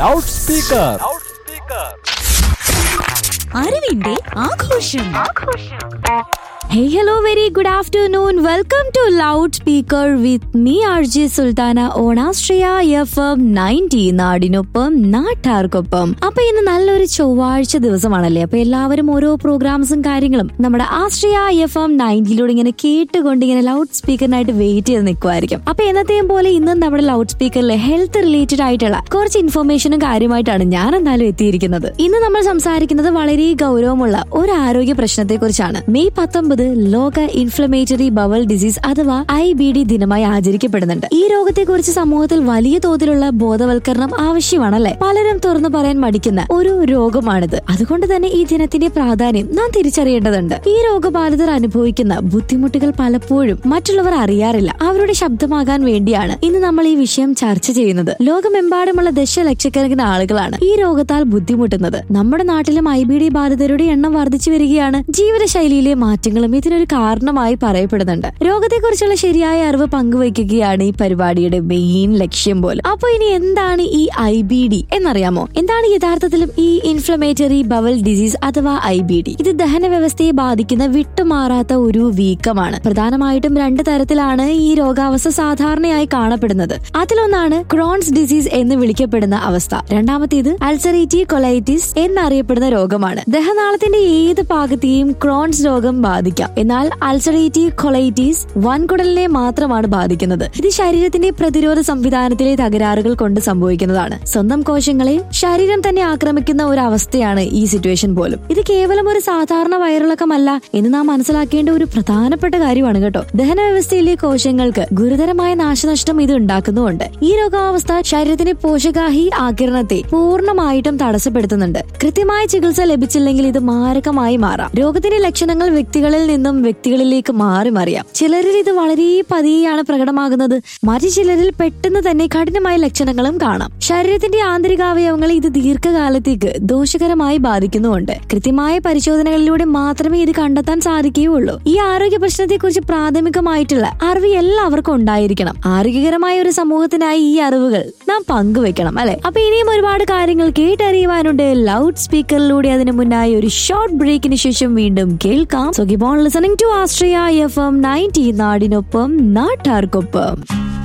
Loud speaker. അറിവിന്റെ ആഘോഷം. Hey, hello, very good afternoon. Welcome to Loudspeaker with me, RJ Sultana on Astrea FM 90 നാടിനൊപ്പം നാട്ടാർക്കൊപ്പം. അപ്പൊ ഇന്ന് നല്ലൊരു ചൊവ്വാഴ്ച ദിവസമാണല്ലേ. അപ്പൊ എല്ലാവരും ഓരോ പ്രോഗ്രാംസും കാര്യങ്ങളും നമ്മുടെ ആസ്ട്രിയ FM 90 ഇങ്ങനെ കേട്ടുകൊണ്ട് ഇങ്ങനെ ലൗഡ് സ്പീക്കറിനായിട്ട് വെയിറ്റ് ചെയ്ത് നിൽക്കുമായിരിക്കും. അപ്പൊ എന്നത്തെയും പോലെ ഇന്നും നമ്മുടെ ലൗഡ് സ്പീക്കറിൽ ഹെൽത്ത് റിലേറ്റഡ് ആയിട്ടുള്ള കുറച്ച് ഇൻഫർമേഷനും കാര്യമായിട്ടാണ് ഞാൻ എന്തായാലും എത്തിയിരിക്കുന്നത്. ഇന്ന് നമ്മൾ സംസാരിക്കുന്നത് വളരെ ഗൗരവമുള്ള ഒരു ആരോഗ്യ പ്രശ്നത്തെ കുറിച്ചാണ്. മെയ് 19 ലോക ഇൻഫ്ലമേറ്ററി ബവൽ ഡിസീസ് അഥവാ IBD ദിനമായി ആചരിക്കപ്പെടുന്നുണ്ട്. ഈ രോഗത്തെ കുറിച്ച് സമൂഹത്തിൽ വലിയ തോതിലുള്ള ബോധവൽക്കരണം ആവശ്യമാണല്ലേ. പലരും തുറന്നു പറയാൻ മടിക്കുന്ന ഒരു രോഗമാണിത്. അതുകൊണ്ട് തന്നെ ഈ ദിനത്തിന്റെ പ്രാധാന്യം നാം തിരിച്ചറിയേണ്ടതുണ്ട്. ഈ രോഗബാധിതർ അനുഭവിക്കുന്ന ബുദ്ധിമുട്ടുകൾ പലപ്പോഴും മറ്റുള്ളവർ അറിയാറില്ല. അവരുടെ ശബ്ദമാകാൻ വേണ്ടിയാണ് ഇന്ന് നമ്മൾ ഈ വിഷയം ചർച്ച ചെയ്യുന്നത്. ലോകമെമ്പാടുമുള്ള ദശലക്ഷക്കണക്കിന് ആളുകളാണ് ഈ രോഗത്താൽ ബുദ്ധിമുട്ടുന്നത്. നമ്മുടെ നാട്ടിലും IBD ബാധിതരുടെ എണ്ണം വർദ്ധിച്ചു വരികയാണ്. ജീവിതശൈലിയിലെ മാറ്റങ്ങളും ഇതിനൊരു കാരണമായി പറയപ്പെടുന്നുണ്ട്. രോഗത്തെക്കുറിച്ചുള്ള ശരിയായ അറിവ് പങ്കുവയ്ക്കുകയാണ് ഈ പരിപാടിയുടെ മെയിൻ ലക്ഷ്യം പോലും. അപ്പൊ ഇനി എന്താണ് ഈ IBD എന്നറിയാമോ? എന്താണ് യഥാർത്ഥത്തിലും ഈ ഇൻഫ്ലമേറ്ററി ബവൽ ഡിസീസ് അഥവാ IBD? ഇത് ദഹന വ്യവസ്ഥയെ ബാധിക്കുന്ന വിട്ടുമാറാത്ത ഒരു വീക്കമാണ്. പ്രധാനമായിട്ടും 2 തരത്തിലാണ് ഈ രോഗാവസ്ഥ സാധാരണയായി കാണപ്പെടുന്നത്. അതിലൊന്നാണ് ക്രോൺസ് ഡിസീസ് എന്ന് വിളിക്കപ്പെടുന്ന അവസ്ഥ. രണ്ടാമത്തേത് അൾസറേറ്റീവ് കൊളൈറ്റിസ് എന്നറിയപ്പെടുന്ന രോഗമാണ്. ദഹനാളത്തിന്റെ ഏത് ഭാഗത്തെയും ക്രോൺസ് രോഗം ബാധിക്കാം. എന്നാൽ അൾസറേറ്റീവ് കൊളൈറ്റിസ് വൻകുടലിനെ മാത്രമാണ് ബാധിക്കുന്നത്. ഇത് ശരീരത്തിന്റെ പ്രതിരോധ സംവിധാനത്തിലെ തകരാറുകൾ കൊണ്ട് സംഭവിക്കുന്നതാണ്. സ്വന്തം കോശങ്ങളെ ശരീരം തന്നെ ആക്രമിക്കുന്ന ഒരു അവസ്ഥയാണ് ഈ സിറ്റുവേഷൻ പോലും. ഇത് കേവലം ഒരു സാധാരണ വയറിളക്കമല്ല എന്ന് നാം മനസ്സിലാക്കേണ്ട ഒരു പ്രധാനപ്പെട്ട കാര്യമാണ് കേട്ടോ. ദഹന വ്യവസ്ഥയിലെ കോശങ്ങൾക്ക് ഗുരുതരമായ നാശനഷ്ടം ഇത് ഉണ്ടാക്കുന്നുണ്ട്. ഈ രോഗാവസ്ഥ ശരീരത്തിന്റെ പോഷകാഹി ആകിരണത്തെ പൂർണ്ണമായിട്ടും തടസ്സപ്പെടുത്തുന്നുണ്ട്. കൃത്യമായ ചികിത്സ ലഭിച്ചില്ലെങ്കിൽ ഇത് മാരകമായി മാറാം. രോഗത്തിന്റെ ലക്ഷണങ്ങൾ വ്യക്തികളിൽ നിന്നും വ്യക്തികളിലേക്ക് മാറി മറിയാം. ചിലരിൽ ഇത് വളരെ പതിയെയാണ് പ്രകടമാകുന്നത്. മറ്റു ചിലരിൽ പെട്ടെന്ന് തന്നെ കഠിനമായ ലക്ഷണങ്ങളും കാണാം. ശരീരത്തിന്റെ ആന്തരികാവയവങ്ങളെ ഇത് ദീർഘകാലത്തേക്ക് ദോഷകരമായി ബാധിക്കുന്നുണ്ട്. കൃത്യമായ പരിശോധനകളിലൂടെ മാത്രമേ ഇത് കണ്ടെത്താൻ സാധിക്കുകയുള്ളൂ. ഈ ആരോഗ്യ പ്രശ്നത്തെ കുറിച്ച് പ്രാഥമികമായിട്ടുള്ള അറിവ് എല്ലാവർക്കും ഉണ്ടായിരിക്കണം. ആരോഗ്യകരമായ ഒരു സമൂഹത്തിനായി ഈ അറിവുകൾ നാം പങ്കുവെക്കണം അല്ലെ. അപ്പൊ ഇനിയും ഒരുപാട് കാര്യങ്ങൾ കേട്ടറിയുവാനുണ്ട് ലൗഡ് സ്പീക്കറിലൂടെ. അതിനു മുന്നായി ഒരു ഷോർട്ട് ബ്രേക്കിന് ശേഷം വീണ്ടും കേൾക്കാം. So keep on listening to Astrea FM 90 നാടിനൊപ്പം നാട്ടാർക്കൊപ്പം.